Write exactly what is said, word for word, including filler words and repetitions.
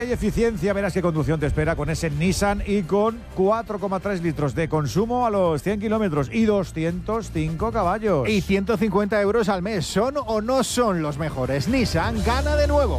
y eficiencia, verás qué conducción te espera con ese Nissan Icon, cuatro coma tres litros de consumo a los cien kilómetros y doscientos cinco caballos. Y ciento cincuenta euros al mes. ¿Son o no son los mejores? Nissan gana de nuevo.